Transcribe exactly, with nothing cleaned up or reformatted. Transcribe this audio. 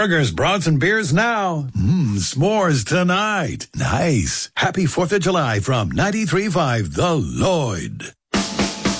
Burgers, brats, and beers now. Mmm, s'mores tonight. Nice. Happy fourth of July from ninety-three point five The Lloyd.